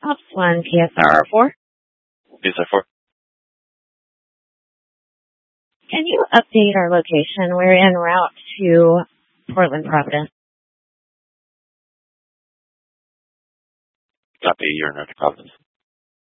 Ops 1, PSR 4. PSR 4. Can you update our location? We're en route to Portland, Providence. Copy, you're in Providence.